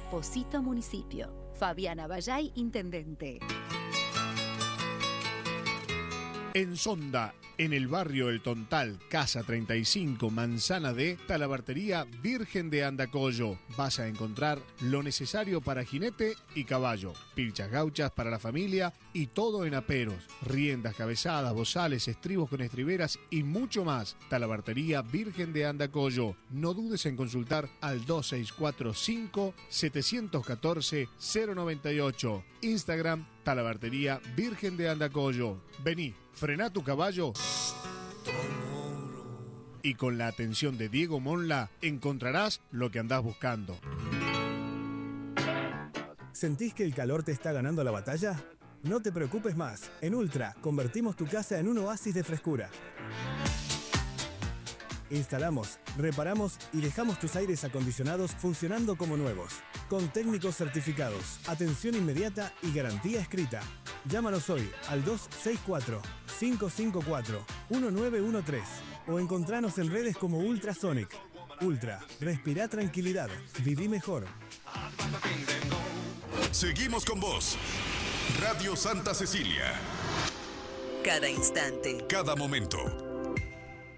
Posito Municipio. Fabiana Bayay, intendente. En Sonda, en el barrio El Tontal, Casa 35, Manzana D, Talabartería Virgen de Andacollo. Vas a encontrar lo necesario para jinete y caballo, pilchas gauchas para la familia y todo en aperos, riendas, cabezadas, bozales, estribos con estriberas y mucho más. Talabartería Virgen de Andacollo. No dudes en consultar al 2645 714 098. Instagram Talabartería Virgen de Andacollo. Vení, frená tu caballo y con la atención de Diego Monla encontrarás lo que andás buscando. ¿Sentís que el calor te está ganando la batalla? No te preocupes más. En Ultra convertimos tu casa en un oasis de frescura. Instalamos, reparamos y dejamos tus aires acondicionados funcionando como nuevos. Con técnicos certificados, atención inmediata y garantía escrita. Llámanos hoy al 264-554-1913 o encontranos en redes como Ultrasonic. Ultra, respirá tranquilidad, viví mejor. Seguimos con vos. Radio Santa Cecilia. Cada instante. Cada momento.